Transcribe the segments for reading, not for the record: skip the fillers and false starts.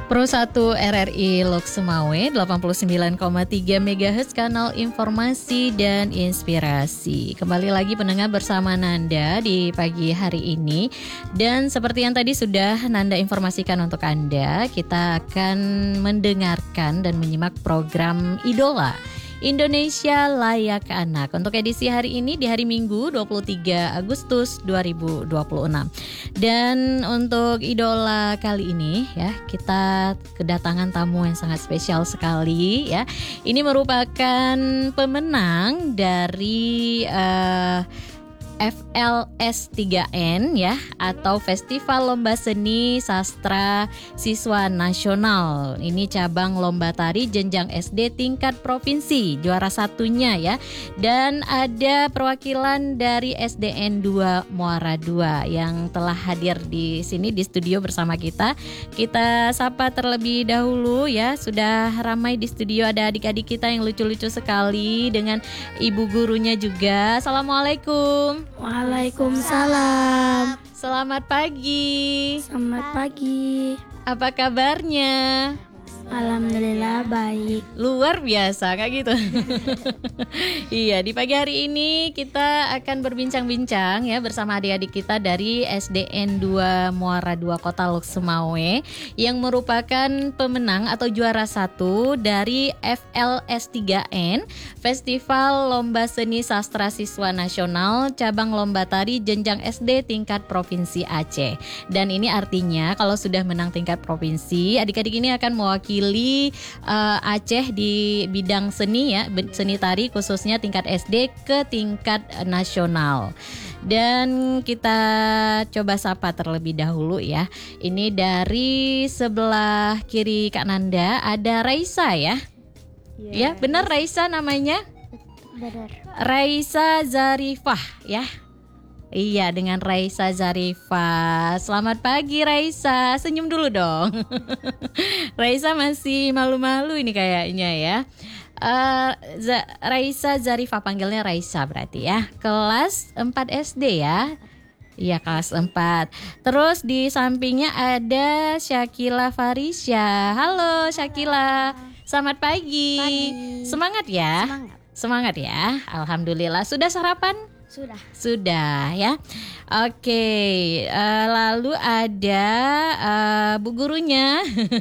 Pro 1 RRI Lok Sumawe 89,3 MHz kanal informasi dan inspirasi. Kembali lagi pendengar bersama Nanda di pagi hari ini. Dan seperti yang tadi sudah Nanda informasikan untuk Anda, kita akan mendengarkan dan menyimak program Idola Indonesia Layak Anak untuk edisi hari ini di hari Minggu 23 Agustus 2026. Dan untuk Idola kali ini ya, kita kedatangan tamu yang sangat spesial sekali ya. Ini merupakan pemenang dari FLS3N ya, atau Festival Lomba Seni Sastra Siswa Nasional. Ini cabang lomba tari jenjang SD tingkat provinsi, juara satunya ya. Dan ada perwakilan dari SDN 2 Muara 2 yang telah hadir di sini di studio bersama kita. Kita sapa terlebih dahulu ya. Sudah ramai di studio, ada adik-adik kita yang lucu-lucu sekali dengan ibu gurunya juga. Assalamualaikum. Waalaikumsalam. Selamat pagi. Selamat pagi. Apa kabarnya? Alhamdulillah baik. Luar biasa kayak gitu. Iya, di pagi hari ini kita akan berbincang-bincang ya bersama adik-adik kita dari SDN 2 Muara 2 Kota Lok Sumawe yang merupakan pemenang atau juara satu dari FLS3N, Festival Lomba Seni Sastra Siswa Nasional cabang lomba tari jenjang SD tingkat Provinsi Aceh. Dan ini artinya kalau sudah menang tingkat provinsi, adik-adik ini akan mewakili Aceh di bidang seni ya, seni tari khususnya tingkat SD ke tingkat nasional. Dan kita coba sapa terlebih dahulu ya. Ini dari sebelah kiri Kak Nanda ada Raisa ya. Ya, benar Raisa namanya? Benar. Raisa Zarifah ya. Iya, dengan Raisa Zarifah. Selamat pagi Raisa, senyum dulu dong. Raisa masih malu-malu ini kayaknya ya. Raisa Zarifah, panggilnya Raisa berarti ya. Kelas 4 SD ya. Iya, kelas 4. Terus di sampingnya ada Syakila Farisya. Halo Syakila, selamat pagi. Semangat ya. Semangat ya. Alhamdulillah. Sudah sarapan? Sudah ya. Oke, lalu ada bu gurunya.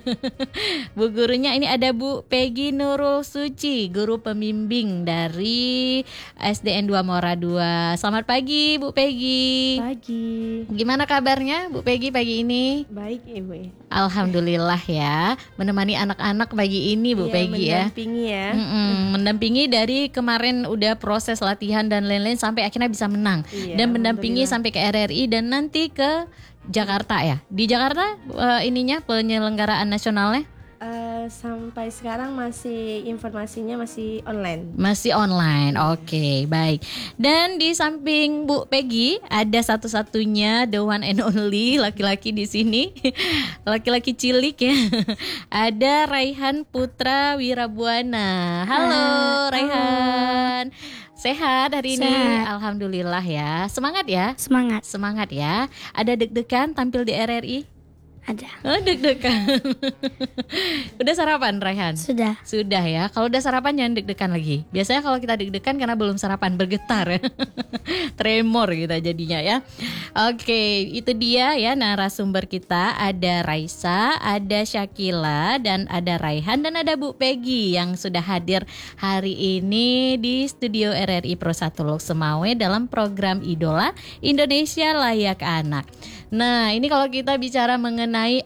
Bu gurunya ini ada Bu Peggy Nurul Suci, guru pembimbing dari SDN 2 Muara 2. Selamat pagi Bu Peggy. Pagi. Gimana kabarnya Bu Peggy pagi ini? Baik Ibu. Alhamdulillah ya, menemani anak-anak pagi ini Bu Peggy ya. Mendampingi ya. Mendampingi dari kemarin udah proses latihan dan lain-lain sampai akhirnya bisa menang. Dan mendampingi sampai ke RRI dan nanti ke Jakarta ya. Di Jakarta ininya penyelenggaraan nasionalnya? Sampai sekarang masih informasinya masih online. Masih online, oke, baik. Dan di samping Bu Peggy ada satu-satunya the one and only laki-laki di sini, laki-laki cilik ya. Ada Raihan Putra Wirabuana. Halo Raihan. Sehat hari ini? Alhamdulillah ya. Semangat ya? Semangat ya. Ada deg-degan tampil di RRI? Ada. Oh, deg-degan. Udah sarapan Raihan? Sudah ya. Kalau udah sarapan jangan deg-degan lagi. Biasanya kalau kita deg-degan karena belum sarapan, bergetar ya. Tremor gitu jadinya ya. Oke, itu dia ya narasumber kita. Ada Raisa, ada Syakila, dan ada Raihan, dan ada Bu Peggy yang sudah hadir hari ini di studio RRI Pro 1 Lok Sumawe dalam program Idola Indonesia Layak Anak. Nah, ini kalau kita bicara mengenai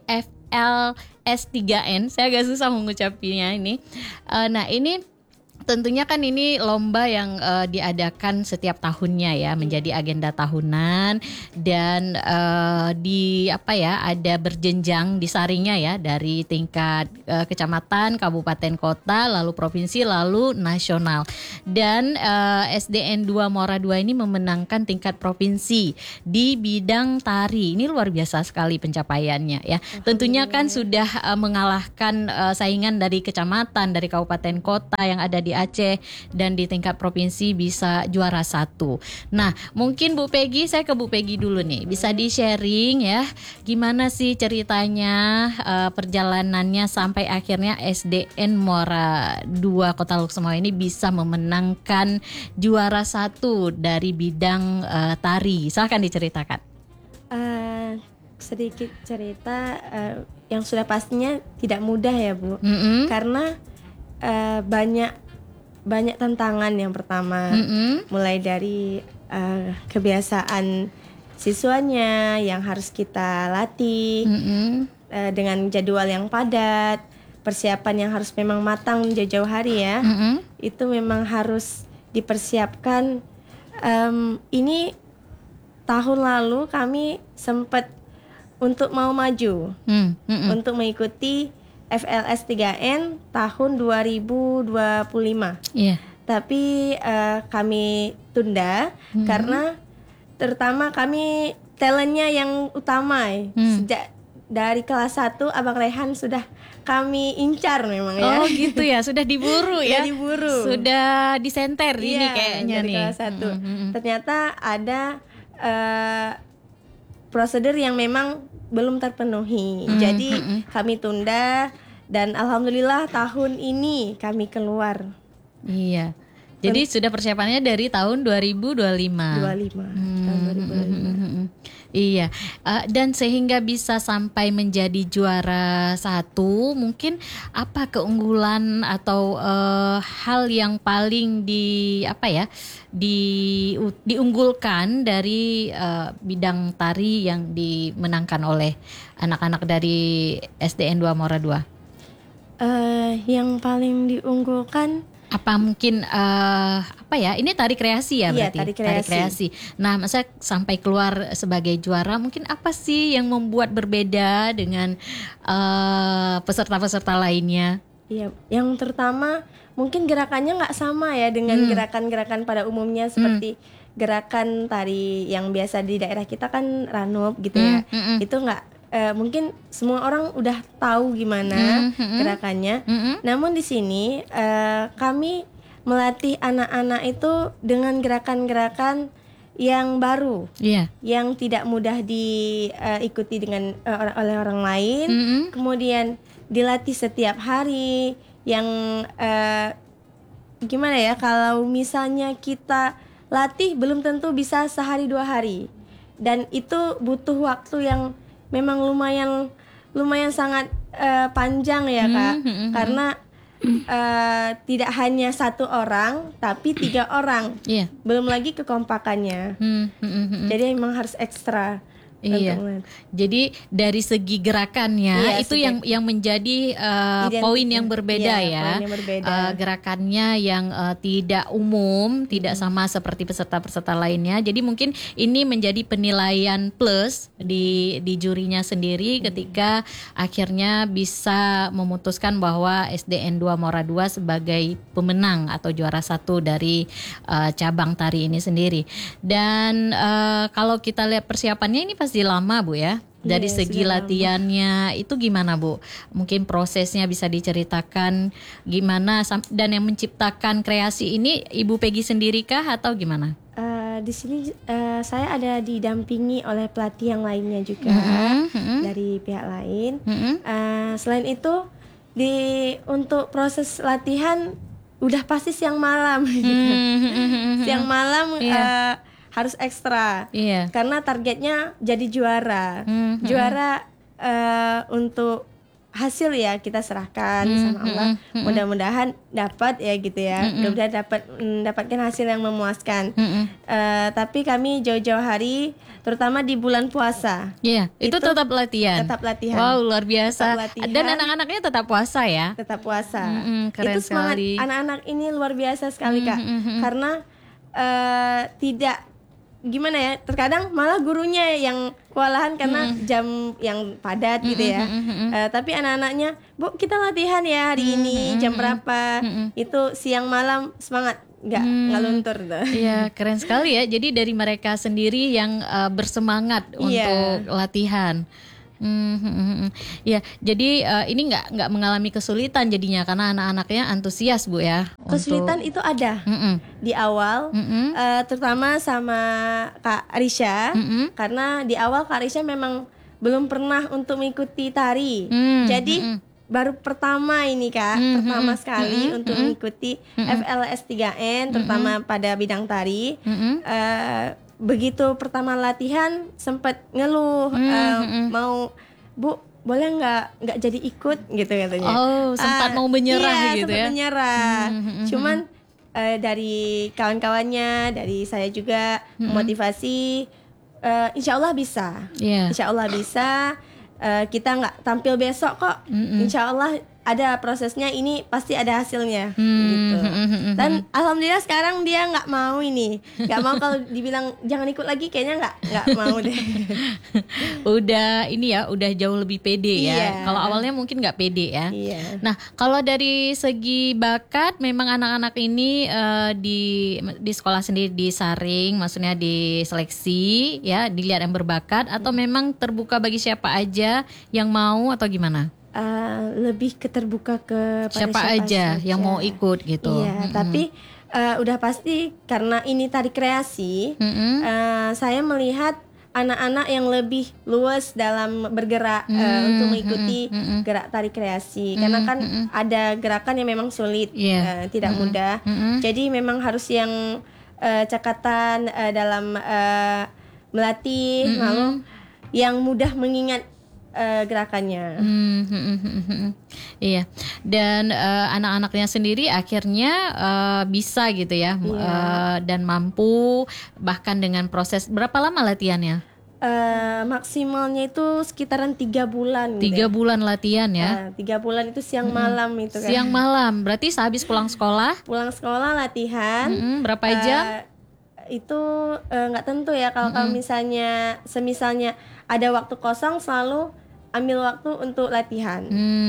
FLS3N, saya agak susah mengucapnya ini. Nah, ini tentunya kan ini lomba yang diadakan setiap tahunnya ya, menjadi agenda tahunan dan ada berjenjang disaringnya ya dari tingkat kecamatan, kabupaten, kota, lalu provinsi, lalu nasional. Dan SDN 2 Muara 2 ini memenangkan tingkat provinsi di bidang tari. Ini luar biasa sekali pencapaiannya ya. Tentunya kan sudah mengalahkan saingan dari kecamatan, dari kabupaten, kota yang ada di Aceh dan di tingkat provinsi bisa juara 1. Nah, mungkin Bu Peggy, saya ke Bu Peggy dulu nih. Bisa di-sharing ya, gimana sih ceritanya perjalanannya sampai akhirnya SDN Muara II Kota Luxemau ini bisa memenangkan juara 1 dari bidang tari. Silahkan diceritakan. Sedikit cerita, yang sudah pastinya tidak mudah ya Bu, karena banyak tantangan. Yang pertama, mulai dari kebiasaan siswanya yang harus kita latih dengan jadwal yang padat, persiapan yang harus memang matang jauh-jauh hari ya. Itu memang harus dipersiapkan. Ini tahun lalu kami sempat untuk mau maju untuk mengikuti FLS 3N tahun 2025. Tapi kami tunda karena terutama kami talentnya yang utama. Sejak dari kelas 1 Abang Rehan sudah kami incar memang ya. Oh gitu ya, sudah diburu ya. Sudah diburu. Sudah disenter ini kayaknya dari nih. Kelas 1. Ternyata ada prosedur yang memang belum terpenuhi. Jadi kami tunda dan alhamdulillah tahun ini kami keluar. Iya. Jadi sudah persiapannya dari tahun 2025. Tahun 2025. Iya. Dan sehingga bisa sampai menjadi juara 1, mungkin apa keunggulan atau hal yang paling diunggulkan dari bidang tari yang dimenangkan oleh anak-anak dari SDN 2 Muara II? Yang paling diunggulkan apa mungkin ini tari kreasi ya berarti? Iya, tari kreasi. Nah, masa sampai keluar sebagai juara, mungkin apa sih yang membuat berbeda dengan peserta-peserta lainnya? Iya, yang terutama mungkin gerakannya nggak sama ya dengan gerakan-gerakan pada umumnya, seperti gerakan tari yang biasa di daerah kita kan ranup gitu ya. Itu nggak mungkin semua orang udah tahu gimana gerakannya. Namun di sini kami melatih anak-anak itu dengan gerakan-gerakan yang baru, yang tidak mudah diikuti dengan oleh orang lain. Kemudian dilatih setiap hari. Yang gimana ya, kalau misalnya kita latih belum tentu bisa sehari 2 hari, dan itu butuh waktu yang memang lumayan sangat panjang ya Kak. Karena tidak hanya 1 orang tapi 3 orang. Belum lagi kekompakannya. Jadi memang harus ekstra. Iya. Jadi dari segi gerakannya itu yang menjadi poin yang berbeda ya. Poin yang berbeda. Gerakannya yang tidak umum, tidak sama seperti peserta-peserta lainnya. Jadi mungkin ini menjadi penilaian plus di jurinya sendiri ketika akhirnya bisa memutuskan bahwa SDN 2 Muara II sebagai pemenang atau juara 1 dari cabang tari ini sendiri. Dan kalau kita lihat persiapannya ini pasti lama Bu ya. Dari segi latihannya itu gimana Bu? Mungkin prosesnya bisa diceritakan gimana, dan yang menciptakan kreasi ini Ibu Peggy sendiri kah atau gimana? Di sini saya ada didampingi oleh pelatih yang lainnya juga dari pihak lain. Selain itu untuk proses latihan udah pasti siang malam gitu. Siang malam harus ekstra, karena targetnya jadi juara. Juara untuk hasil ya kita serahkan sama Allah. Mudah-mudahan dapat ya gitu ya. Mudah-mudahan mendapatkan hasil yang memuaskan. Tapi kami jauh-jauh hari, terutama di bulan puasa. Itu tetap latihan. Tetap latihan. Wow, luar biasa. Dan anak-anaknya tetap puasa ya. Tetap puasa. Keren itu semangat sekali. Anak-anak ini luar biasa sekali Kak. Karena tidak gimana ya, terkadang malah gurunya yang kewalahan karena jam yang padat gitu ya. Tapi anak-anaknya, Bu kita latihan ya hari ini jam berapa. Itu siang malam semangat, nggak luntur tuh. Iya, keren sekali ya. Jadi dari mereka sendiri yang bersemangat untuk latihan. Ya, jadi ini nggak mengalami kesulitan jadinya karena anak-anaknya antusias Bu ya. Kesulitan itu ada di awal, terutama sama Kak Risha, karena di awal Kak Risha memang belum pernah untuk mengikuti tari. Jadi baru pertama ini Kak, pertama sekali untuk mengikuti FLS 3N, terutama pada bidang tari. Begitu pertama latihan sempat ngeluh, mau Bu boleh nggak jadi ikut gitu katanya. Oh, sempat mau menyerah gitu sempat ya. menyerah. Cuman dari kawan-kawannya, dari saya juga motivasi, insya Allah bisa. Insya Allah bisa. Kita nggak tampil besok kok. Insya Allah ada prosesnya, ini pasti ada hasilnya gitu. Dan alhamdulillah sekarang dia nggak mau kalau dibilang jangan ikut lagi, kayaknya nggak mau deh. Udah jauh lebih pede ya. Kalau awalnya mungkin nggak pede ya. Nah, kalau dari segi bakat, memang anak-anak ini di sekolah sendiri disaring, maksudnya diseleksi ya, dilihat yang berbakat, atau memang terbuka bagi siapa aja yang mau atau gimana? Lebih terbuka kepada siapa aja yang mau ikut gitu. Tapi udah pasti karena ini tari kreasi, saya melihat anak-anak yang lebih luas dalam bergerak untuk mengikuti gerak tari kreasi. Karena kan ada gerakan yang memang sulit, tidak mudah. Jadi memang harus yang cekatan dalam melatih, lalu yang mudah mengingat gerakannya. Iya. Dan anak-anaknya sendiri akhirnya bisa gitu ya, dan mampu, bahkan dengan proses berapa lama latihannya? Maksimalnya itu sekitaran 3 bulan. 3 bulan latihan ya? 3 bulan itu siang malam itu kan. Siang malam, berarti sehabis pulang sekolah? Pulang sekolah latihan. Berapa jam? Itu nggak tentu ya. Kalau misalnya semisalnya ada waktu kosong, selalu ambil waktu untuk latihan.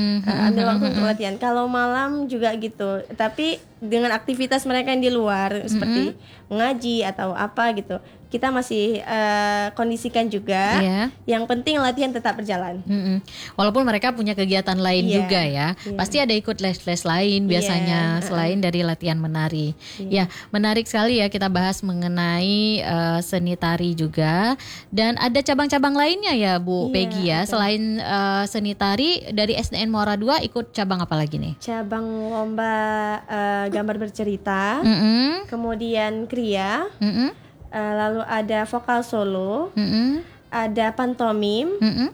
Kalau malam juga gitu. Tapi dengan aktivitas mereka yang di luar seperti mengaji atau apa gitu, kita masih kondisikan juga. Yang penting latihan tetap berjalan. Walaupun mereka punya kegiatan lain juga ya. Pasti ada ikut les-les lain biasanya selain dari latihan menari. Ya, menarik sekali ya kita bahas mengenai seni tari juga. Dan ada cabang-cabang lainnya ya Bu Peggy ya. Betul. Selain seni tari, dari SDN Muara 2 ikut cabang apa lagi nih? Cabang lomba gambar bercerita, kemudian kriya, lalu ada vokal solo, ada pantomim,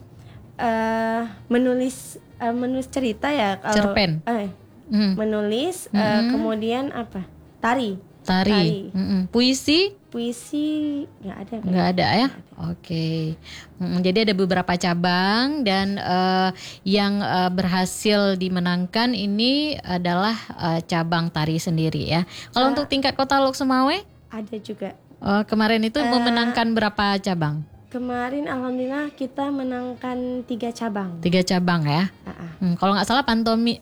menulis cerita ya, kalau cerpen, menulis, kemudian apa? Tari. Puisi nggak ada ya. Oke. Jadi ada beberapa cabang, dan yang berhasil dimenangkan ini adalah cabang tari sendiri ya. Kalau untuk tingkat kota Lok Sumawe ada juga. Kemarin itu memenangkan berapa cabang? Kemarin alhamdulillah kita menangkan 3 cabang. 3 cabang ya. Kalau nggak salah pantomim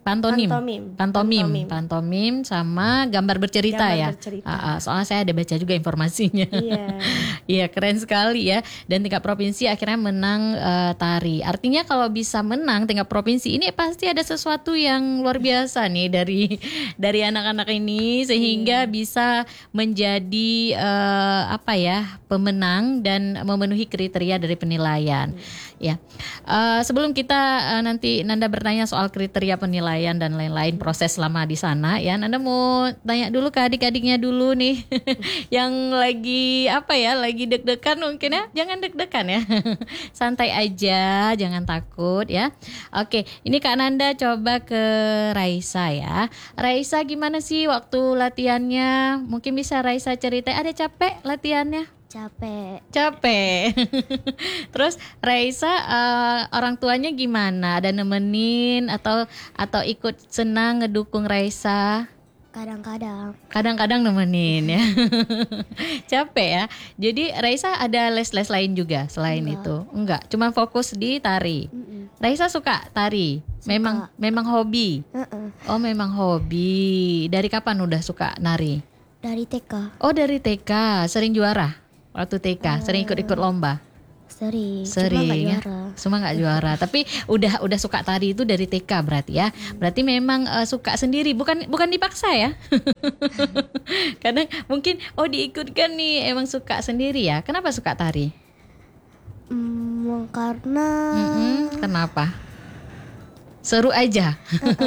sama gambar bercerita ya. Soalnya saya ada baca juga informasinya. Iya, keren sekali ya. Dan tingkat provinsi akhirnya menang tari. Artinya kalau bisa menang tingkat provinsi ini pasti ada sesuatu yang luar biasa nih dari anak-anak ini, sehingga bisa menjadi pemenang dan memenuhi kriteria dari penilaian. Ya, sebelum kita nanti Nanda bertanya soal kriteria penilaian dan lain-lain proses selama di sana, ya Nanda mau tanya dulu ke adik-adiknya dulu nih, yang lagi lagi deg-degan mungkin ya. Jangan deg-degan ya, santai aja, jangan takut ya. Oke, ini Kak Nanda coba ke Raisa ya. Raisa, gimana sih waktu latihannya? Mungkin bisa Raisa cerita. Ada capek latihannya? Capek. Terus Raisa, orang tuanya gimana? Ada nemenin atau ikut senang ngedukung Raisa? Kadang-kadang nemenin ya. Capek ya. Jadi Raisa ada les-les lain juga selain itu? Enggak, cuma fokus di tari. Raisa suka tari? Memang hobi? Oh, memang hobi. Dari kapan udah suka nari? Dari TK. Oh, dari TK. Sering juara? Waktu TK sering ikut-ikut lomba? Sering. Sering Cuma nggak ya. juara. Cuma nggak juara. Tapi udah suka tari itu dari TK berarti ya. Berarti memang suka sendiri, bukan dipaksa ya. Kadang mungkin diikutkan nih, emang suka sendiri ya. Kenapa suka tari? Karena Kenapa? Seru aja.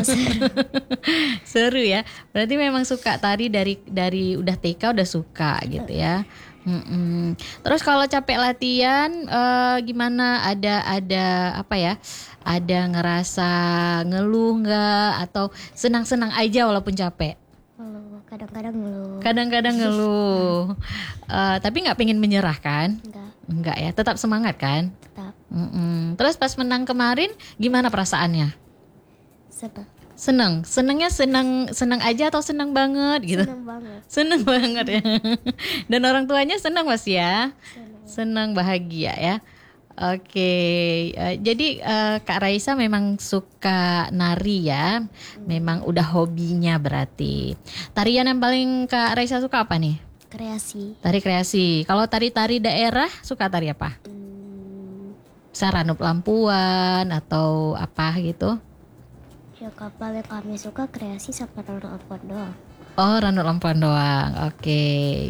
Seru ya. Berarti memang suka tari dari udah TK udah suka gitu ya. Terus kalau capek latihan gimana? Ada apa ya? Ada ngerasa ngeluh nggak atau senang-senang aja walaupun capek? kalau kadang-kadang ngeluh. Kadang-kadang ngeluh. Tapi nggak pengen menyerah kan? Enggak ya. Tetap semangat kan? Tetap Terus pas menang kemarin gimana perasaannya? senang. Senengnya senang aja atau senang banget gitu? Senang banget. Senang banget ya. Dan orang tuanya senang pasti ya. Senang bahagia ya. Oke, jadi Kak Raisa memang suka nari ya. Memang udah hobinya berarti. Tarian yang paling Kak Raisa suka apa nih? Kreasi. Tari kreasi. Kalau tari-tari daerah suka tari apa? Saranup Lampuan atau apa gitu? Ya kapal yang kami suka kreasi sama apa doang. Oh, Ranut Lampuan doang. Oke.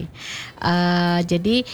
Jadi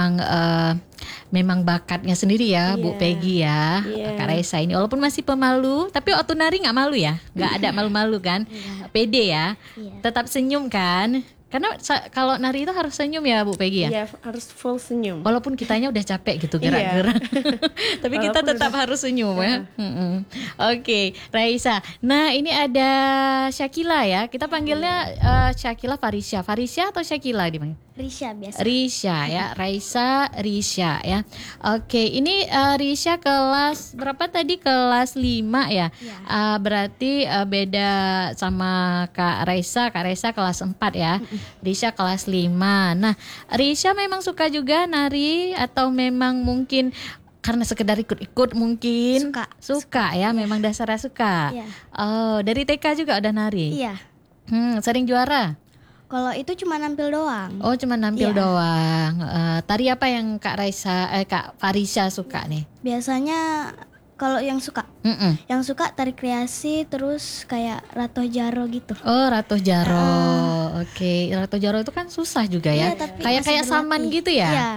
memang bakatnya sendiri ya, Bu Peggy ya. Kak Raisa ini walaupun masih pemalu, tapi waktu nari nggak malu ya? Nggak ada malu-malu kan? Pede ya? Tetap senyum kan? Karena kalau nari itu harus senyum ya Bu Peggy ya? Iya, harus full senyum. Walaupun kitanya udah capek gitu gerak-gerak. Tapi kita tetap harus senyum ya. Oke, Raisa. Nah, ini ada Syakila ya. Kita panggilnya Syakila Farisya. Farisya atau Syakila dipanggil? Risha biasa. Risha ya. Raisa Risha ya. Oke, ini Risha kelas berapa tadi? Kelas 5 ya. Berarti beda sama Kak Raisa. Kak Raisa kelas 4 ya. Risha kelas 5. Nah, Risha memang suka juga nari atau memang mungkin karena sekedar ikut-ikut mungkin? Suka ya, memang dasarnya suka. Oh, dari TK juga udah nari? Iya. Sering juara? Kalau itu cuma nampil doang. Oh, cuma nampil doang. Tari apa yang Kak Raisa, Kak Farisya suka nih? Biasanya kalau yang suka tari kreasi, terus kayak Ratoh Jaro gitu. Oh, Ratoh Jaro. Oke, Ratoh Jaro itu kan susah juga ya. Kayak saman gitu ya. Iya.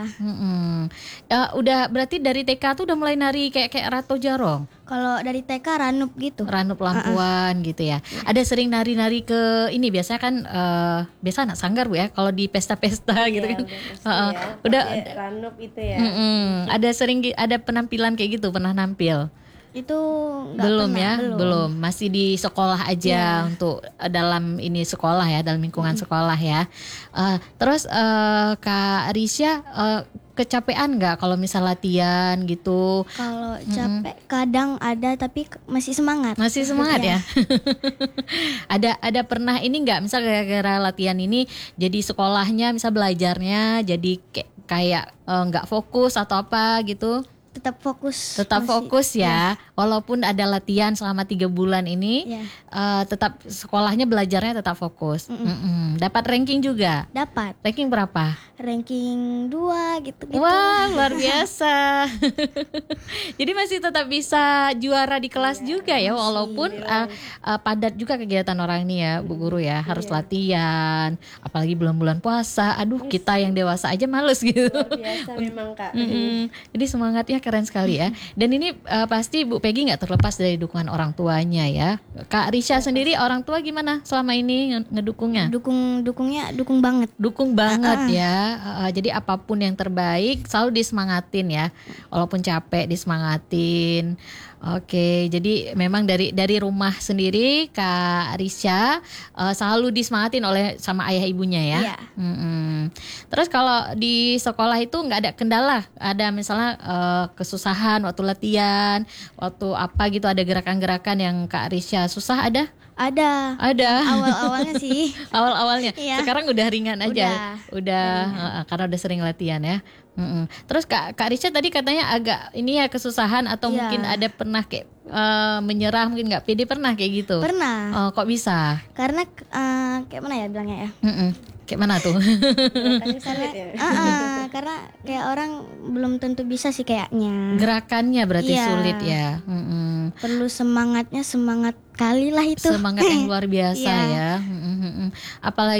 Udah berarti dari TK tuh udah mulai nari kayak Ratoh Jaro. Kalau dari TK Ranup gitu. Ranup Lampuan gitu ya. Ada sering nari-nari ke ini biasanya kan biasa anak sanggar Bu ya kalau di pesta-pesta gitu kan. Udah Ranup itu ya. Ada sering ada penampilan kayak gitu, pernah nampil? Itu belum ya, belum. Masih di sekolah aja untuk dalam ini sekolah ya, dalam lingkungan sekolah ya. Terus Kak Risha kecapean nggak kalau misal latihan gitu? Kalau capek kadang ada, tapi masih semangat. Masih semangat ya. Ada pernah ini nggak? Misal gara-gara latihan ini jadi sekolahnya, misal belajarnya jadi kayak nggak fokus atau apa gitu? Tetap fokus. Tetap fokus ya. Walaupun ada latihan selama 3 bulan ini, tetap sekolahnya belajarnya tetap fokus. Dapat ranking juga? Dapat. Ranking berapa? Ranking 2 gitu-gitu. Wah, luar biasa. Jadi masih tetap bisa juara di kelas juga ya, walaupun padat juga kegiatan orang ini ya, Bu Guru ya. Harus latihan, apalagi bulan-bulan puasa. Aduh, kita yang dewasa aja males gitu. Luar biasa memang Kak. Jadi semangatnya keren sekali ya. Dan ini pasti Bu Peggy nggak terlepas dari dukungan orang tuanya ya. Kak Risha sendiri orang tua gimana selama ini ngedukungnya? Dukung banget. Dukung banget ya. Jadi apapun yang terbaik selalu disemangatin ya. Walaupun capek disemangatin. Oke, jadi memang dari rumah sendiri Kak Risha selalu disemangatin oleh sama ayah ibunya ya. Iya. Terus kalau di sekolah itu nggak ada kendala, ada misalnya kesusahan waktu latihan, waktu apa gitu, ada gerakan-gerakan yang Kak Risha susah ada? Ada. Awal-awalnya sih. Awal-awalnya. Iya. Sekarang udah ringan aja. Udah karena udah sering latihan ya. Terus Kak Risha tadi katanya agak ini ya kesusahan atau mungkin ada pernah kayak menyerah, mungkin nggak pede, pernah kayak gitu? Pernah. Kok bisa? Karena kayak mana ya bilangnya ya? Kayak mana tuh? karena kayak orang belum tentu bisa sih kayaknya. Gerakannya berarti Iya. sulit ya. Perlu semangat kali lah itu. Semangat yang luar biasa Iya. ya. Apalagi